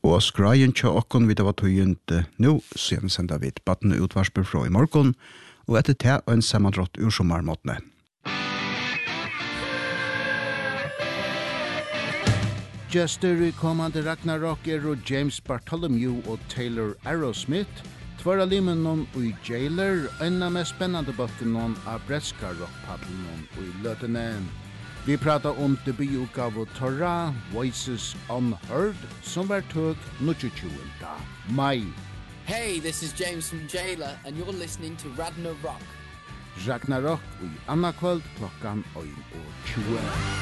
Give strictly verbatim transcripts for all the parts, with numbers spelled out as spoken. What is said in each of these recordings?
Og skrajen tja okkon vid av tøyent nå, sen senda vi batten utvarsper fra i morgon, og etter te og en sammandrott ur sommarmåtene. Jester i kommande Ragnarok er og James Bartholomew og Taylor Arrowsmith, tvara limenon og i Jailer, en av mest spennende bøttenon av bretska rockpadlenon og i Løtenen. Vi pratar om debututgave Torra, Voices Unheard, som var tøg tjuende mai. Hey, this is James from Jailer, and you're listening to Ragnarok. Ragnarok i Anna kvöld klokkan ein og tjue.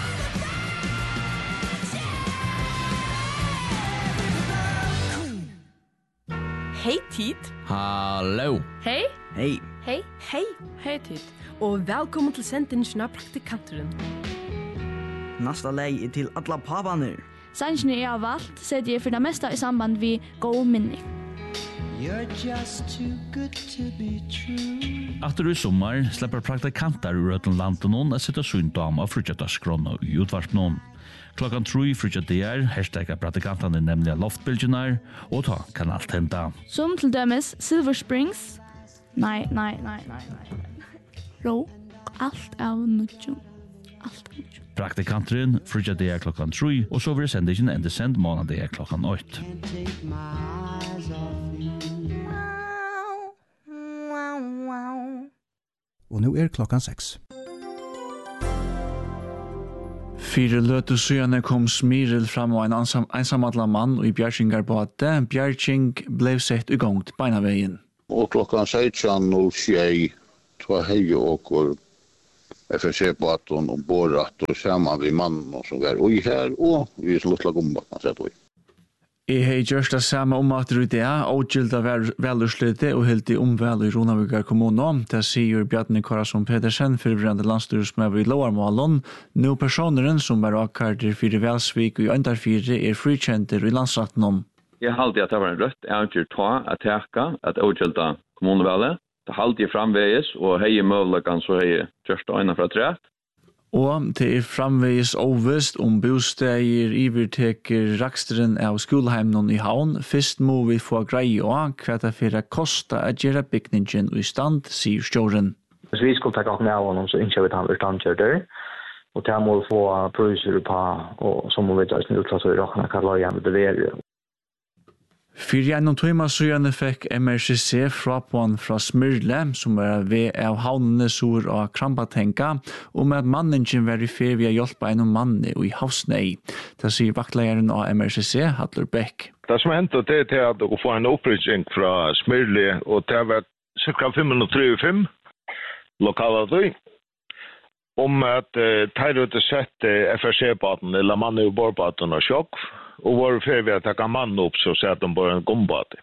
Hej Tid. Hallo. Hej. Hej. Hej. Hej. Hej Tid. Og velkommen til sendingen av Praktikanteren. Nästa lei er til alla papaner. Sannsyn er av alt, setter jeg for det meste i samband vi god minne. You're just too good to be true. After i sommar slipper praktikanter ur ötlen landen og sitter syndam av frutjatarskrona i utvarpnån. Klokkan tru frutjatader, hashtagga praktikanterne nemlig loftbildjunar, og ta kan alt henta. Som til dømes Silver Springs. Nei, nei, nei, nei, nei. Ro, alt av nudjon. Alt av nudjon. Praktikanteren frutjatader klokkan tru, og så vil sendingen enda send månader klokkan åt. Og nå er klokkan seks. Fire løte søjane kom Smiril fram og en ensam, ensamadla mann og i Bjergingar bate. Bjerging ble sett i gongt beinaveien. Og klokkan seksten null sju tva hei og F S C-baten og båret og sammen vi mannen som var ui her og vi som luttla gombat man sett ui. Jeg har gjørst det samme om at det er avgilda velurslyte og helt i omvel i Ronavíkar kommune. Det sier Bjarni Karasson Pedersen, forvirrende landstyresmøver i Loarmålen. Nå personeren som er akkarter fire Velsvik og i Andarfire er frikjenter i landsretten om. Jeg halte at det var en rødt avgjør ta at teka at avgilda kommuneveldet. Det halte jeg framveges og hei møvlekan så hei gjørst øyne fra treet. Og det er framvegis ovest om bosteier iverteker raksteren av skoleheimen i havn. Først må vi få greie av hva det for å koste å gjøre bygningen i stand, sier stjåren. Hvis vi skulle ta av honom så ikke vi ta en standkjørter. Og det må vi få priser på, og så må vi ta en utklasse i råkene hva løyen vil levere. For gjennom tøyma søgjene fikk M R C C frapån fra Smyrle, som var ved av havnene sår og Krambatenka, om at manningen var i fer ved å hjelpe en manne i havsnei. Det sier vaktleieren av M R C C, Hadler Beck. Det som hendte det er at dere får en opprykning fra Smyrle, og det var cirka fem hundre trettiofem lokaler tøy, om at uh, Teirøte sette F R C-baten, eller mannen i bårbaten og sjokk, og var fer ved å ta mannen opp så sett de bare en gombate.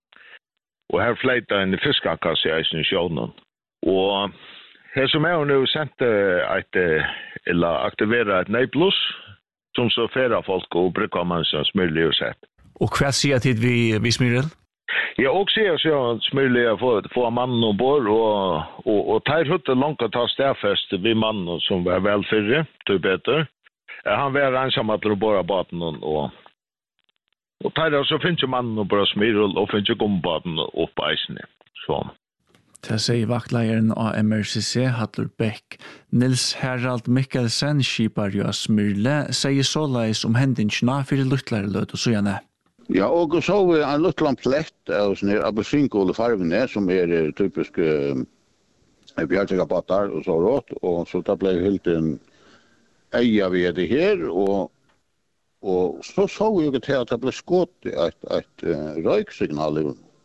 Og her fleita en fiskakasse i eisen i sjånen. Og her som er nå sendt et, eller aktivera et nøyplus, som så færa folk og bruker man som Smyrle og sett. Og hva sier tid vi, vi Smyrle? Ja, og sier så Smyrle å få, få mannen ombord, og, og, og tar hutte langt å ta stedfest ved mannen som var velfyrre, til bedre. Han var ensam at det bare baten og, og, og tar så finnes jo mannen og bare Smyrle og finnes jo gombaten opp eisene. Så. Det sier vaktleieren av M R C C, Hadler Beck. Nils Herald Mikkelsen, skipar jo av Smyrle, sier såleis om hendingsna for luttlare løt og søgjane. Ja, og så har vi en luttland plett av sånne appelsingole farvene, som er typisk uh, bjergtegabatar og så rått, og så da ble helt en eia vi det her, og, og så så vi jo til at det ble skått et, et uh, røyksignal.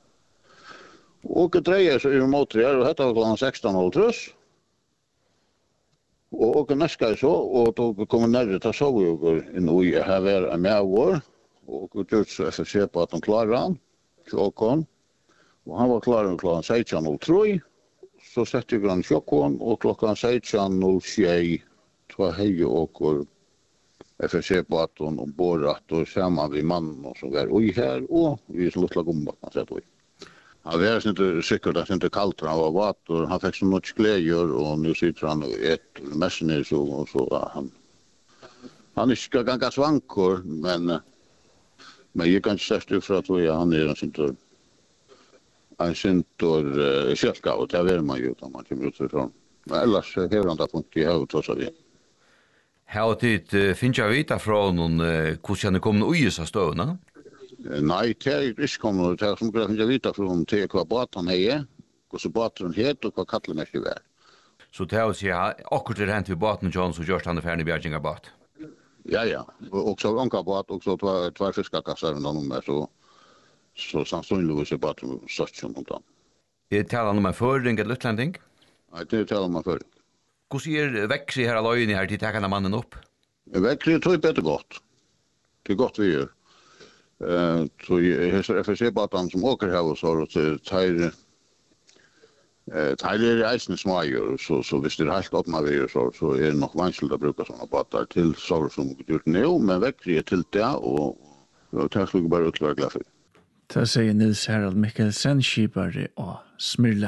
Og det dreier seg i måte her, og dette var klokken seksten null tre. Og det næska så, og da vi kom nærmere, da så vi jo inn i her var en med vår, og vi gjorde så F S C på at han klarer han, til åkken. Og han var klar klokken seksten null tre, så sette vi han sjokken, og klokken seksten null sju tva hei og F S C-baten og båret og sammen vi mannen som var ui her, og vi som luttla gombat man sett ui. Han var ikke sikkert at han ikke kaldt han var vatt, og han fikk så mye gleder, og nå sitter han og et messene så, og så han han er ikke ganske svanker, men Men jag kan inte säga för att jag han är en syntor. En syntor uh, kälka och det är man ju om man kommer ut ifrån. Men ellers har han där punkt i huvudet också vi. Har det finns jag vita från någon hur det kommer att ösa stövna? Nej, det är inte kommer det som kan jag vita från till kvadraten här. Och så båten heter och vad kallar man det? Så det har sig akkurat det hänt vid båten John så görs han det färdig bjärginga båt. Ja ja, och så anka båt och så två två fiskarkassar och någon med så så sannsynligt så båt så som då. Det talar om en fördring eller utlanding? Nej, det talar om en fördring. Hur ser växer här alla i här till täckarna mannen upp? Växer tror jag bättre gott. Det är gott vi gör. Eh så är F C båten som åker här och så så tar Eh Tyler är isen smager så så visst det är helt öppna vi så så är det nog vanskligt att bruka såna båtar till så som gjort nu men väcker till det och och tar slut bara ut klara för. Det säger Nils Harald Mikkelsen skipare och Smyrle.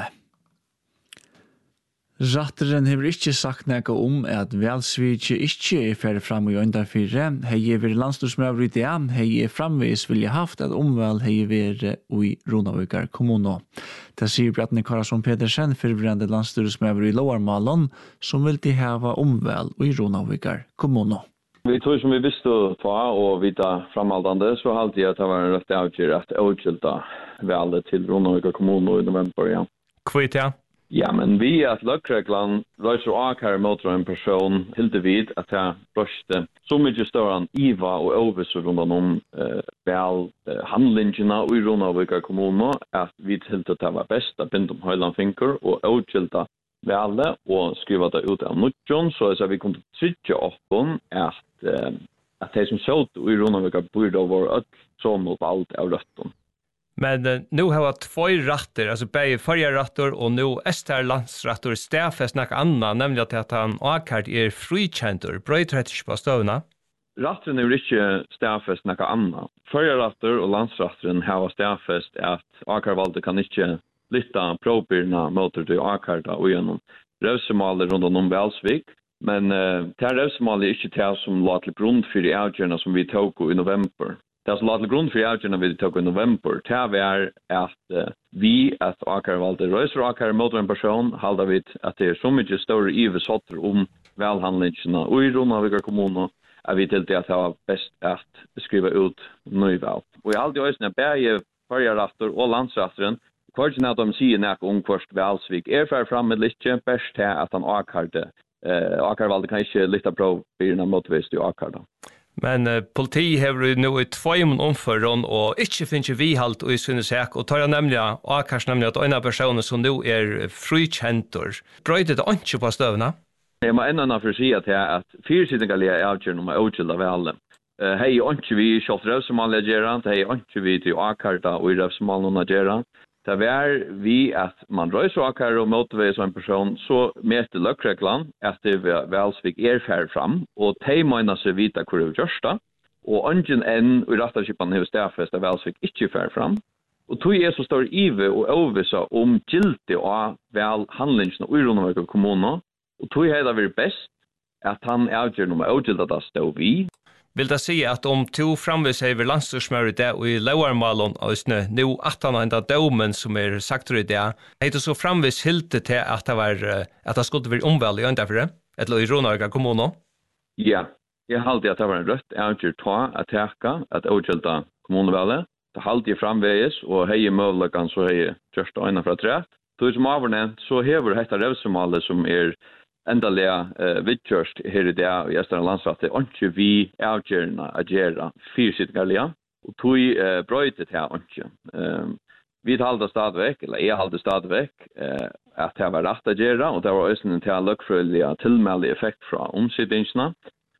Ratteren har ikke sagt noe om at Velsvitsje ikke er ferdig frem i øynda fire. Hei er vært landstorsmøver i det. Hei er fremvis vilje haft at omvel hei er vært i Ronavikar kommune. Det sier Bjartne Karasson Pedersen, forvrende landstorsmøver i Loarmalen, som vil de hava omvel i Ronavikar kommune. Vi tror som vi visste ta og vita framaldande, så halte jeg at det var en rett avgjør at avgjølta velet til Ronavikar kommune i november, ja. Kvitt, ja. Ja, men vi at Løkreglan røyser akar mot en person hilde vid at jeg brøste så mye større enn Iva og Ovis rundt om eh, vel eh, handlingene i Ronavikar kommune at vi hilde at det var best at binde om høyland finker og avgjølta vele og skriva det ut av nutjon, så at vi kunne trykje opp om at, eh, at de som søt i Ronavikar burde over et sånn mot alt av røtten. Men uh, nu har vi två ratter, alltså bäge förra ratter och nu Ester landsratter stäfes något annat, nämligen att han akart är frikänder. Bröjter det inte på stövna? Rattren är inte stäfes något annat. Förra ratter och landsrattren har stäfes att akarvalde kan inte lytta probyrna mot det akarta och genom rövsemaler runt om Välsvik. Men uh, det här rövsemaler är inte det som låter till grund för de avgörna som vi tog i november. Det som låter grund för avgörna vi tog i november, det är att uh, vi, att akar valde röjser akar mot en person, halda vi att det är så mycket större ivesotter om välhandlingarna och i Ronavikar kommunen är vi till det att det var bäst att skriva ut nyval. Och i allt i ösna bäge förjarratter och landsrattren, kvartsen att de säger näck om kvart Välsvik är för fram med lite bäst här att han akar det. Uh, akar valde kan inte lita på byrna motvist i akar då. Men uh, politi har nu i två mån omförrån och inte finns ju vi halt och i sinne säk och tar jag nämligen akars nämligen att en person som nu är frikändor. Bröjde det inte på stövna? Jag må ännu för sig att jag att fyrsidiga är avgörande om att utskilda väl. Hej inte vi kört rövsmål agerant, hej inte vi till akarta och i rövsmål agerant. Det var vi att man röjser akar och motiverar som en person så mäter lökreglan att det Välsvik är färd fram och de menar sig vita hur det görs det. Och ungen än i rattaskipan har stäffest att Välsvik inte färd fram. Och tog är så stor ive och ovisa om gilti och väl handlingsna i Ronavikar kommunen. Och tog är det varit bäst att han avgör nummer avgilda det stå vi. Vill det säga att om två framvis över landstorsmöret där och i Loarmalon och snö nu att han har ända domen som är sagt i det är det så framvis hilde till att det var att det skulle vara omväl i ända det eller i Ronavikar kommunen? Ja, jag hade att det var en rött avgör ta att täcka att avgilda kommunvälet. Det hade jag framvis och hej möjligheten så hej just ena för trätt. Då som avnämnt så hever detta revsemalet som är endaliga uh, vidkörst här i det i Östra landsratet och inte vi avgörna agera fyrsittgarliga och tog uh, bröjtet här inte. Um, vi halda stadväck, eller jag halda stadväck uh, att det var rätt agera och det var också en till lökfröjliga tillmällig effekt från omsittningarna.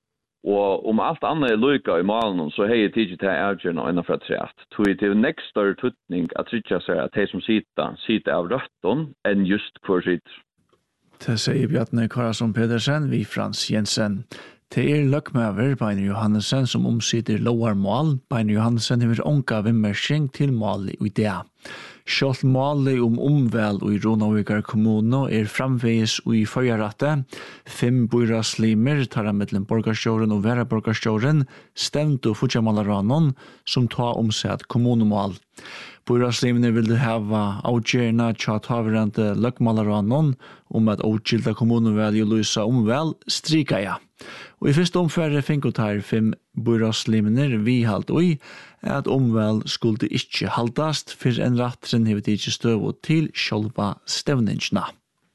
Och om allt annat är lika i malen så har jag tidigt här avgörna innanför trätt. Tog det till nästa större tuttning att trycka sig att de som sitter, sitter av rötten än just kvar sitter. Det sier Bjartne Karasson Pedersen, vi Frans Jensen. Det er løkmøver Beiner Johansen som omsider lovarmål. Beiner Johansen har ånka vimmersing til mål i det. Selv målet om omvel i Ronavikar kommune er framveis i førjaratte. Fem byraslimer tar av mellom borgarstjåren og veraborgarstjåren stendt og futjamalarannon som tar om seg at kommunemål. Byraslimene ville hava avgjørende tja taverande løgmalarannon om at avgjilda kommunevel jo lysa omvel strika ja. Og i første omfærre finket her fem byraslimene vi halt oi at omvel skulle ikke haldast for en rattren hevet ikke støv til sjolva stevningsna.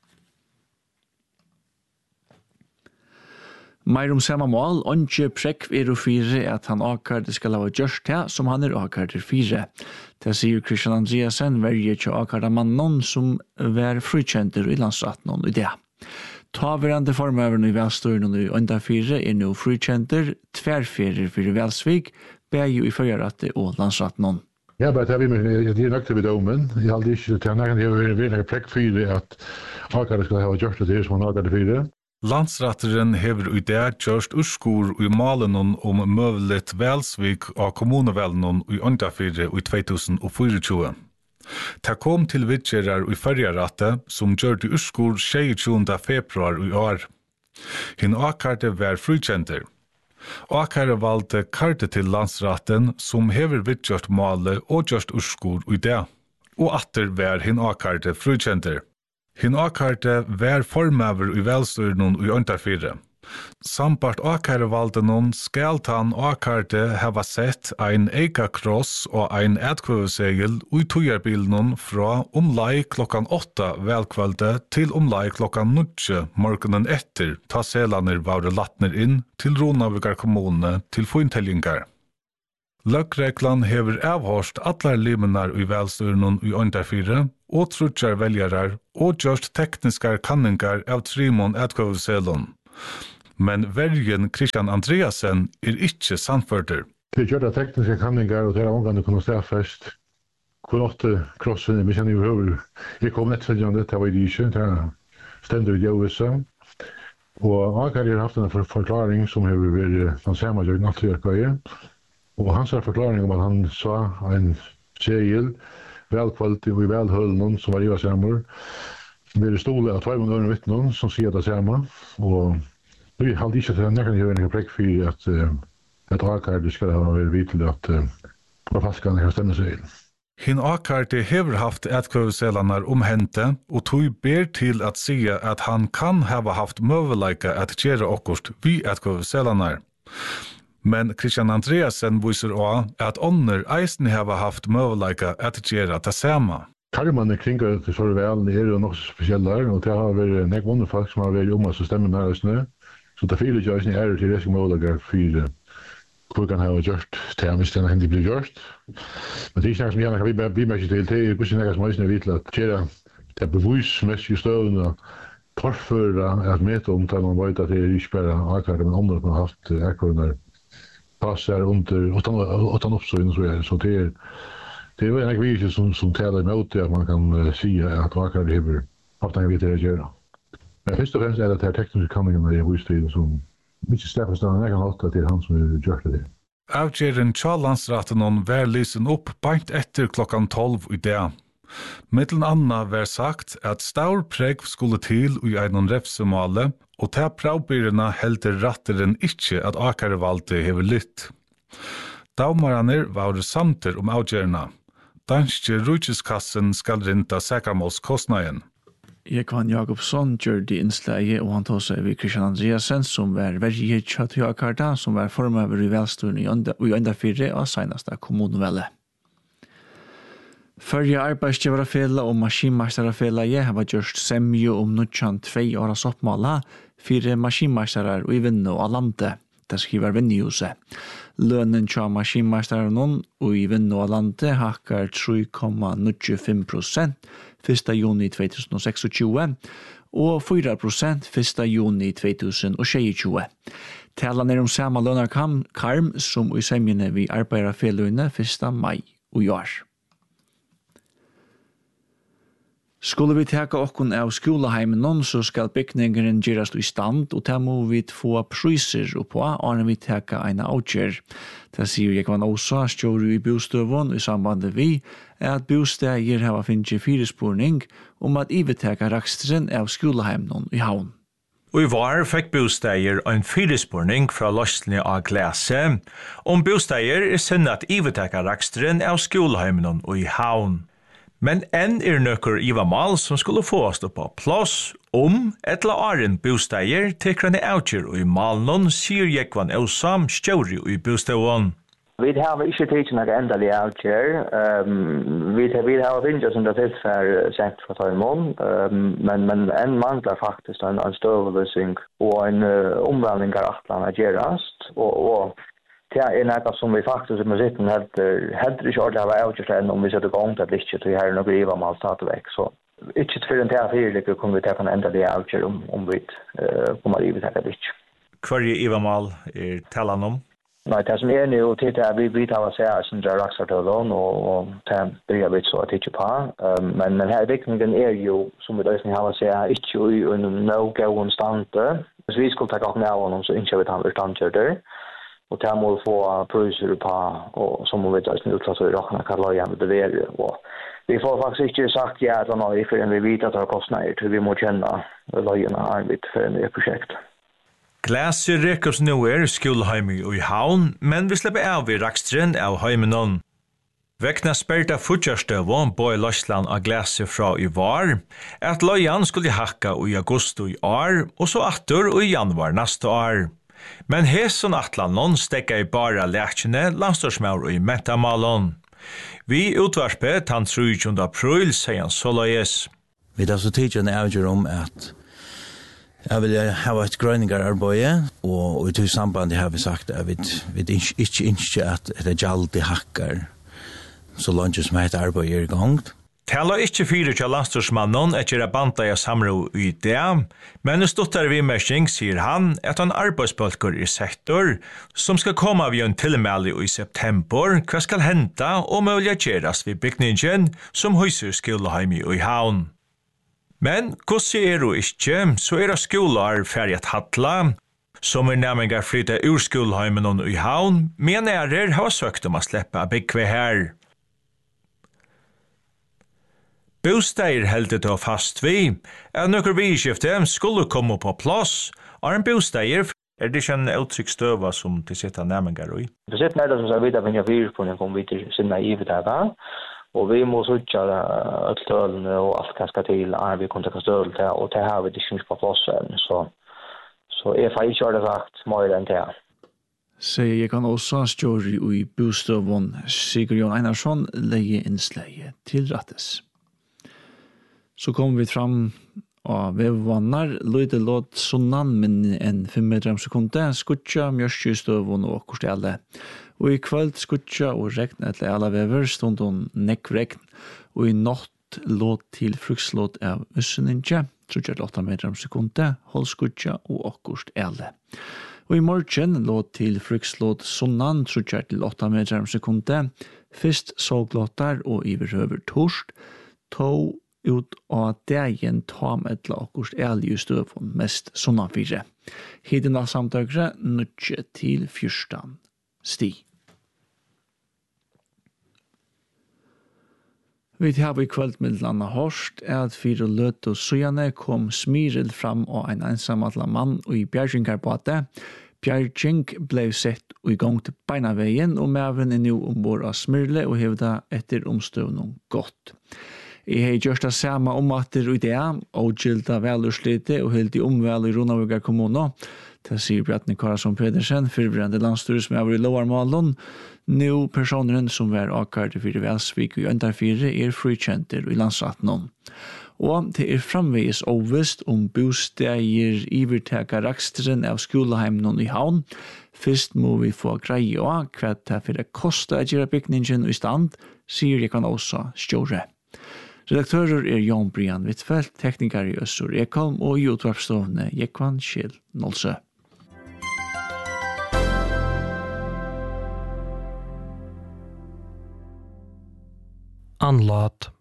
Mer om samme mål, åndsje prekv er og fire at han akkurat skal ha gjørst det som han er akkurat fire. Det sier Christian Andreasen, verger til akkurat mannen som var frikjenter i landsratten i det. Taverande formøveren i velstøren i ånda fire er nå frikjenter, tverrferer for Velsvig, begge i føreratte og landsratten. Ja, men det er vi med, det er nøkter ved domen. Jeg har aldri ikke til nærmere, det er veldig prekv fire at akkurat skal ha gjørst det som han akkurat fire. Landsratteren hever i det gjørst urskor i malenon om møvlet Velsvik og kommunevelnon i åndafire i två tusen tjuefire. Det kom til vidtjerar i fyrjaratte som gjør det urskor tjueogtjugunda februar i år. Hinn akarte var frikjenter. Akare valgte karte til landsratten som hever vidtjørt male og gjørst urskor i det. Og atter var hinn akarte frikjenter. Hinn akarte var formøver i velstøren i åndafire. Sampart akare valde noen skal han akarte hava sett ein eika kross og ein etkvøvesegel ui tujarbilen fra omlai klokkan åtta velkvalde til omlai klokkan nutje morgonen etter ta selaner var latner inn til Ronavigar kommune til fointellingar. Løkreglan hever avhørst atlar limenar i velstøren i åndafire og trutjar veljarar og gjørst tekniskar kanningar av trimon etkvøveselon. Men vergen Christian Andreasen er ikke sannførter. Det gjør det tekniske kanningar, og det er omgående kunne stedfest. Hvor åtte krossen, vi kjenner jo høyre. Jeg kom nettfølgende, det var i dysje, det er stendet i Jøvesa. Og Akar har haft en forklaring som har vært den samme gjør nattligere. Og hans forklaring om at han sa en segel, velkvalitet og i velhøllen som var i Vasamur. Vi er stole av två hundra vittnen som sier det samme. Og vi har ikke til nekken gjør en prekk for at et akard skal ha vært vidt at forfaskerne kan stemme seg inn. Hinn akarte hever haft etkvøveselanar omhente og tog ber til at sige at han kan hava haft møveleika at gjøre okkurst vi etkvøveselanar. Men Christian Andreasen viser også at ånder eisen hava haft møveleika at gjøre det samme. Karmanne kringar til så vel er jo nok spesielle, og det har vært nek vonde folk som har vært om oss å stemme med oss nå. Så det fyrer jo også er til reske målager for hvor kan ha gjort det hvis denne hendig blir gjort. Men det er ikke noe som gjerne kan bli med til, det er ikke noe som er vidt at gjøre det bevismessige støvende torføre at møte om til man vet at det er ikke bare akkurat, men andre som har haft akkurat passer under åttan oppsøgn og så er. Så det er det er en ekvise som, som taler imot det at man kan uh, si at akkurat det har haft en vidt det å gjøre. Men først og fremst er det her tekniske kanningene i bostiden som ikke slipper stedet, jeg kan holde til han som har gjort det. Avgjeren Tjalandsraten var lysen opp beint etter klokkan tolv i dag. Mittelen Anna var sagt at staurpreg skulle til i einon refsemale, og ta pravbyrene helder ratteren ikke at akare valgte hever lytt. Daumaraner var samter om avgjørende. Danske Rujtjeskassen skal rinta sækramålskostnaden. Ekvan Jakobsson gjør de innslege, og han tog seg ved Christian Andreasen, som var verget kjøtt i Akarta, som var formøver i velsturen i åndafire og seneste kommunevelle. Førje arbeidsgiverafela og maskinmesterafela har gjort semje om nødjan tvei åras oppmala, fire maskinmesterar og i vinne og landet. Det skriver Vinnehuset. Lønnen til maskinmesteren og i vinne og landet hakker tre komma nittiofem prosent første juni två tusen tjugosex og fyra prosent første juni två tusen tjugosju. Talan er om samme lønarkarm som i semjene vi arbeider feløyne første mai og i år. Skulle vi teka okkun av skoleheimen, så skal bygningen gjerast i stand, og det må vi få priser på, og vi teka eina avgjør. Det sier jeg kan også stjåre i bostøvån i sambandet vi, er at bostøyer har finnet firespurning om at i vi teka rakstren av skoleheimen i havn. Og i var fikk bosteier en fyrespurning fra løsene av glase om bosteier er sinnet ivetekkaraksteren av skoleheimen og i havn. Men enn er nøkker ivamal som skulle få oss på plass om et la åren bosteier tekrande avgjør og i malen sier Jekvan Eusam stjåri i bosteier. Vi har ikke tid noe endelig avgjør. Um, vi har, vi har finnet som det tilfær sent fra Tøymon, um, men, men en mangler faktisk en, en støveløsning og en uh, omvandling av atlan av gjerast, og, og det er noe som vi faktisk må sitte helt, helt ikke ordentlig av avgjørst enn om vi setter gang til det ikke, så vi har noe rivamal stadig vekk, så ikke for en teafyrlig kommer vi til en endelig avgjør om, om vi uh, kommer i det ikke. Hva er ivamal er talen om? Nei, det som er nå til det er vi vet av å se som det er raksartølen, og, og det blir vi så at ikke på. Um, men denne vikningen er jo, som vi løsning har å se, ikke i en no-go-en stande. Hvis vi skulle ta opp med honom, så ikke vi tar vi standkjør der. Og det må vi få priser på, og som vi vet av utlatt og råkene kan la igjen det være. Og vi får faktisk ikke sagt ja eller noe, for vi vet at det er kostnader til vi må kjenne løgjene arbeid for en prosjekt. Glaser rekos nu er skolheimi og i havn, men vi slipper av i rakstren av heimenon. Vekna sperta futjarstøvo på i Løsland av glaser fra i var, at løyan skulle hakka i augusto i år, og så atter i januar neste år. Men heson atlanon stekka i bara lærkjene landstorsmaur i metamalon. Vi utvarpe tann tjuende april, sier han såløyes. Vi tar så tidligere avgjør om at jeg vil ha et grønningararbeid, og i til samband har vi sagt at vi, vi ikke ønsker at det er alltid hakker så langt som et arbeid er i gang. Tala ikkje fyrir til landstorsmannen etter at banta i samro i det, men i stuttar vimersing sier han at han arbeidsbølger i sektor som skal komme av en tilmelde i september, hva skal henta og mulig gjerast vid bygningen som huser skoleheim i havn. Men hva sier du ikke, så er det skoler ferdig hattla, som er nærmengar flytta ur skoleheimen og i havn, men ærer har søkt om å slippe byggve her. Bosteier heldet å fast vi, at noen vidskifte skulle komme på plass, og en bosteier er det ikke en uttrykksstøva som de sitter nærmengar i. Det sitter nærmere som jeg vet at vi har virspunnen kommer vi til sin naive der, og vi må sutja alt stølene og alt hva skal til, er vi kontakter støl til, og det har vi ikke på plass enn, så, så jeg får ikke det sagt mer enn det. Sier jeg kan også stjåre i bostøvån Sigurd Jon Einarsson leie innsleie til rattes. Så kommer vi fram av vevvannar, løyde låt sunnan minne enn fem meter om sekundet, skutja, mjørskje i støvån og korstelle. Og i kveld skutja og regn etter alle vever stod hun nekkregn, og i natt låt til frukslåt av Øsseninje, trutja til åtta meter om sekundet, hold skutja og okkurst ele. Og i morgen låt til frukslåt sunnan, trutja til åtta meter om sekundet, fyrst såglåtar og iverhøver torst, to ut av dagen tam etla okkurst ele i støvun, mest sunnanfire. Hiden av samtøkere, nutje til fyrstan sti. Vi har i kveldmiddelene hørst at fire løt og søjane kom Smyril fram og en ensamadla mann og i Bjergjengarbate. Bjergjeng ble sett og i gang til beinaveien, og maven er nå ombord av Smyrle og hevda etter omstøvning godt. Jeg har gjort det samme om at det er det, og gilda velurslite og helt i omvel i Ronavuga kommune. Det sier Bjartne Karasson Pedersen, fyrvrende landstyrer som er over i Lovarmalen. Nå personeren som var akkart i fire Velsvik og Øndarfire er frikjenter i landsratten. Og det er framveis overvist om bosteier iverteka raksteren av skoleheimen i havn. Først må vi få greie av hva det er for det koster å gjøre bygningen i stand, sier jeg kan også stjåre. Redaktører er Jan Brian Wittfeldt, tekniker i Øssur Ekholm og i utvarpsstående Jekvan Kjell Nålsø. Anlad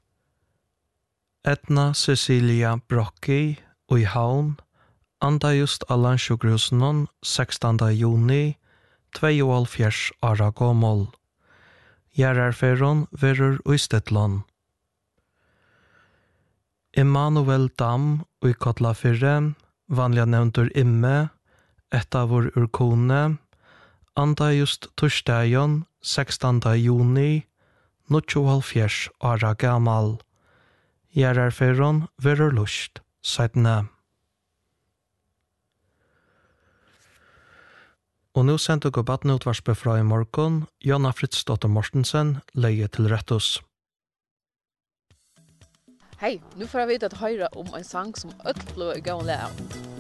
Edna Cecilia Brocki og i havn anda just av landsjukhusen sekstende juni tveoghálvfjerds åra gammel. Gjerarferon verur og i Stetland. Emanuel Dam og i Kotlafyrre vanliga nevntur imme, etavur urkone, anda just torsdagen, sekstanda juni, nutjohalfjers ara gamal. Gjerarferon verur lust, seidne. Og nå sendte jeg baden utvarspe fra i morgen, Jonna Fritzdotter Mortensen, leie til rettus. Hei, nu får jeg vite at høyre om en sang som ødlo i gang lær.